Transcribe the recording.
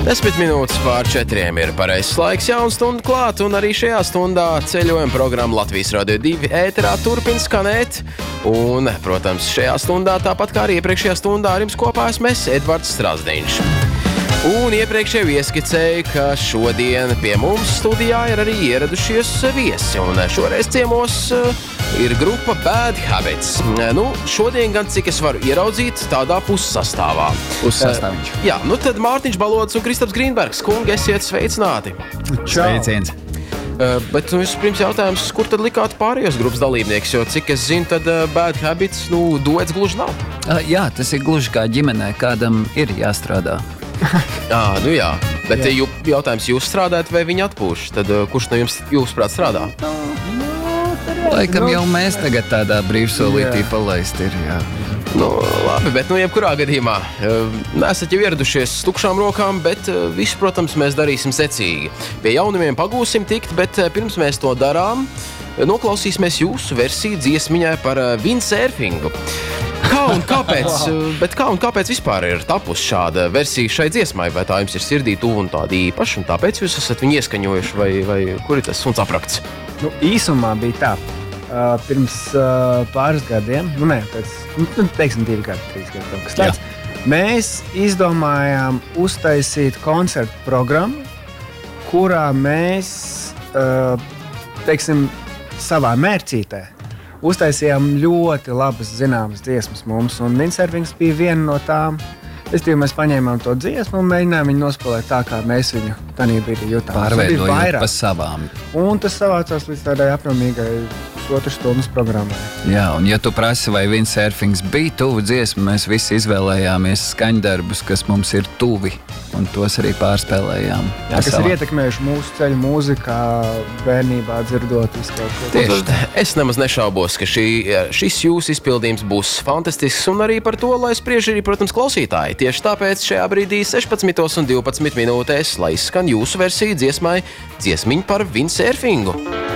10 minūtes pār 4 ir pareizs laiks, jauna stunda klāt, un arī šajā stundā ceļojuma programma Latvijas Radio 2 ēterā turpina skanēt. Un, protams, šajā stundā, tāpat kā arī iepriekšējā stundā, ar jums kopā esmu es, Edvards Strazdiņš. Un iepriekš jau ieskicēju, ka šodien pie mums studijā ir arī ieradušies viesi, un šoreiz ciemos ir grupa Bad Habits. Šodien gan, cik es varu ieraudzīt, tādā pussastāvā. Pussastāviņš. Jā, tad Mārtiņš Balods un Kristaps Grīnbergs. Kungi, esiet sveicināti. Sveiciens. Bet vispirms jautājums, kur tad likāt pārējos grupas dalībnieks, jo cik es zinu, tad Bad Habits, duets gluži nav. Jā, tas ir gluži kā ģimenē, kādam ir jāstrādā. Jā. Bet jautājums, jūs strādājat vai viņi atpūš? Tad kurš no jums, jūsuprāt, strādā? Laikam jau mēs tagad tādā brīvsolītī palaist ir, jā. Labi, bet jebkurā gadījumā nesat jau ieradušies s tukšām rokām, bet visu, protams, mēs darīsim secīgi. Pie jaunumiem pagūsim tikt, bet pirms mēs to darām, noklausīsimies jūsu versiju dziesmiņai par windsurfingu. Kā un kāpēc vispār ir tapusi šāda versija šai dziesmai? Vai tā jums ir sirdī tuvu un tāda īpaša, un tāpēc jūs esat viņu ieskaņojuši, vai kur ir tas suns aprakts? Īsumā bija tā. Pirms pāris gadiem, teiksim 2 gadi, 3 gadi, kaut kas tāds, mēs izdomājām uztaisīt koncertu programmu, kurā mēs, savā mērcītē uztaisījām ļoti labas zināmas dziesmas mums, un windsurfings bija viena no tām. Mēs paņēmām to dziesmu un mēģinājām viņu nospēlēt tā, kā mēs viņu tanī brīdī jutām. Pārveidojot pa savām. Un tas savācās līdz tādai apjomīgai 2 stundas programmai. Jā, un ja tu prasi, vai windsurfings bija tuvu dziesmu, mēs visi izvēlējāmies skaņdarbus, kas mums ir tuvi, un tos arī pārspēlējām. Jā, kas ir ietekmējuši mūsu ceļu mūzikā, bērnībā dzirdot visu kaut ko. Tieši tā. Es nemaz nešaubos, ka šis jūsu izpildījums būs fantastisks, un arī par to, lai spriež arī, protams, klausītāji. Tieši tāpēc šajā brīdī 16:12 minūtēs, lai izskan jūsu versija dziesmai Dziesmiņa par windsurfingu.